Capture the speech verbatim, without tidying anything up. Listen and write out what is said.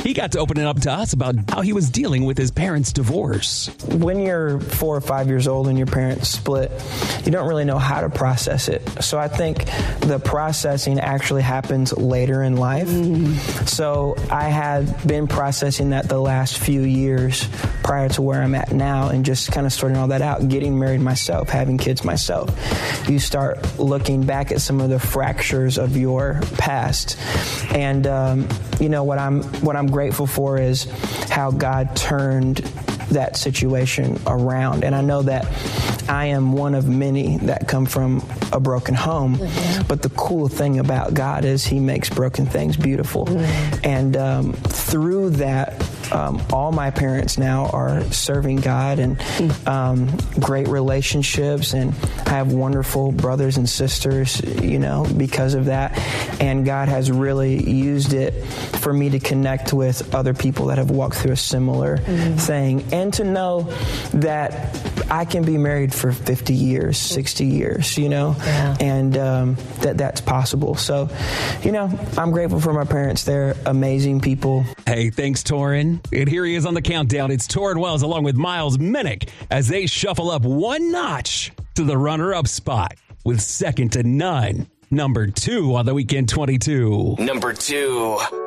He got to open it up to us about how he was dealing with his parents' divorce. When you're four or five years old and your parents split, you don't really know how to process it. So I think the processing actually happens later in life. Mm. So I had been processing that the last few years prior to where I'm at now, and just kind of sorting all that out, getting married myself, having kids myself. You start looking back at some of the fractures of your past. And, um, you know, what I'm, what I'm grateful for is how God turned that situation around. And I know that I am one of many that come from a broken home. Mm-hmm. But the cool thing about God is he makes broken things beautiful. Mm-hmm. And um, through that, um, all my parents now are serving God and um, great relationships. And I have wonderful brothers and sisters, you know, because of that. And God has really used it for me to connect with other people that have walked through a similar mm-hmm. thing. And to know that I can be married for fifty years, sixty years, you know, yeah. and um, that that's possible. So, you know, I'm grateful for my parents. They're amazing people. Hey, thanks, Torrin. And here he is on the countdown. It's Torrin Wells along with Miles Minnick as they shuffle up one notch to the runner-up spot with Second to None. Number two on the Weekend twenty-two. Number two.